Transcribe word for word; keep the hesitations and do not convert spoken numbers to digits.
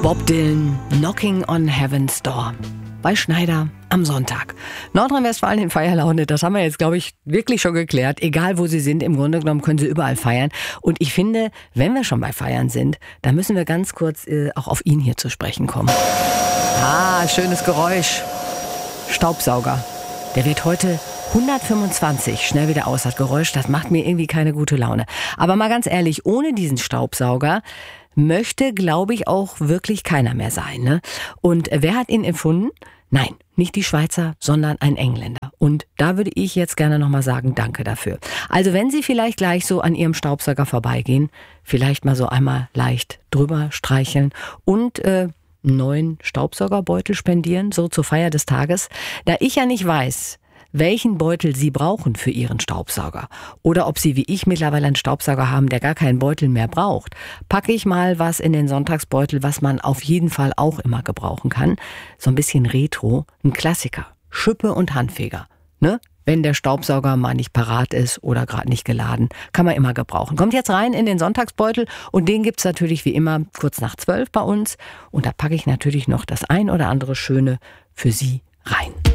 Bob Dylan, Knocking on Heaven's Door. Bei Schneider am Sonntag. Nordrhein-Westfalen in Feierlaune, das haben wir jetzt, glaube ich, wirklich schon geklärt. Egal, wo Sie sind, im Grunde genommen können Sie überall feiern. Und ich finde, wenn wir schon bei Feiern sind, dann müssen wir ganz kurz äh, auch auf ihn hier zu sprechen kommen. Ah, schönes Geräusch. Staubsauger. Der wird heute hundertfünfundzwanzig schnell wieder aus. Das Geräusch, das macht mir irgendwie keine gute Laune. Aber mal ganz ehrlich, ohne diesen Staubsauger möchte, glaube ich, auch wirklich keiner mehr sein. Ne? Und wer hat ihn erfunden? Nein, nicht die Schweizer, sondern ein Engländer. Und da würde ich jetzt gerne nochmal sagen, danke dafür. Also wenn Sie vielleicht gleich so an Ihrem Staubsauger vorbeigehen, vielleicht mal so einmal leicht drüber streicheln und äh, einen neuen Staubsaugerbeutel spendieren, so zur Feier des Tages. Da ich ja nicht weiß, welchen Beutel Sie brauchen für Ihren Staubsauger oder ob Sie wie ich mittlerweile einen Staubsauger haben, der gar keinen Beutel mehr braucht, packe ich mal was in den Sonntagsbeutel, was man auf jeden Fall auch immer gebrauchen kann. So ein bisschen Retro, ein Klassiker, Schippe und Handfeger. Ne? Wenn der Staubsauger mal nicht parat ist oder gerade nicht geladen, kann man immer gebrauchen. Kommt jetzt rein in den Sonntagsbeutel und den gibt's natürlich wie immer kurz nach zwölf bei uns. Und da packe ich natürlich noch das ein oder andere Schöne für Sie rein.